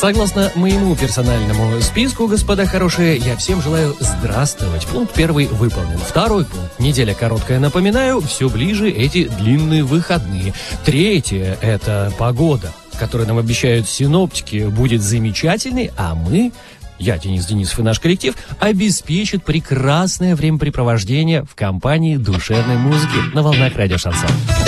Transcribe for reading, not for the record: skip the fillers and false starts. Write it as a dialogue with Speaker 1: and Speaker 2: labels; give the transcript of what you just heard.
Speaker 1: Согласно моему персональному списку, господа хорошие, я всем желаю здравствовать. Пункт первый выполнен. Второй пункт. Неделя короткая, напоминаю, все ближе эти длинные выходные. Третье – это погода, которую нам обещают синоптики, будет замечательной, а мы... Я, Денис Денисов и наш коллектив, обеспечит прекрасное времяпрепровождение в компании душевной музыки на волнах радио «Шансон».